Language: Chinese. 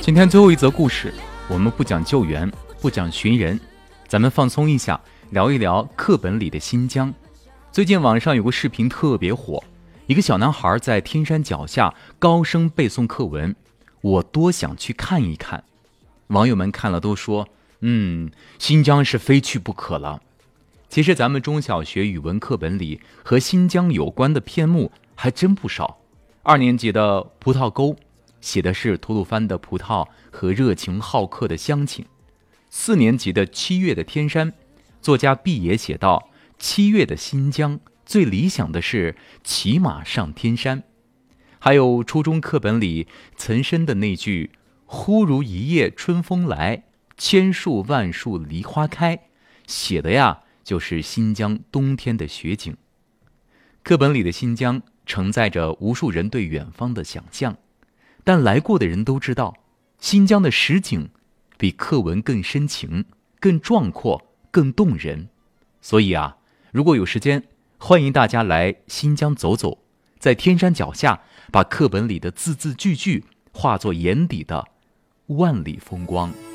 今天最后一则故事，我们不讲救援，不讲寻人，咱们放松一下，聊一聊课本里的新疆。最近网上有个视频特别火，一个小男孩在天山脚下高声背诵课文，我多想去看一看。网友们看了都说，新疆是非去不可了。其实咱们中小学语文课本里和新疆有关的篇目还真不少。2年级的葡萄沟写的是吐鲁番的葡萄和热情好客的乡亲。4年级的7月的天山，作家毕也写道，7月的新疆最理想的是骑马上天山。还有初中课本里岑参的那句忽如一夜春风来，千树万树梨花开，写的呀就是新疆冬天的雪景。课本里的新疆承载着无数人对远方的想象，但来过的人都知道，新疆的实景比课文更深情，更壮阔，更动人。所以啊，如果有时间，欢迎大家来新疆走走，在天山脚下把课本里的字字句句化作眼底的万里风光。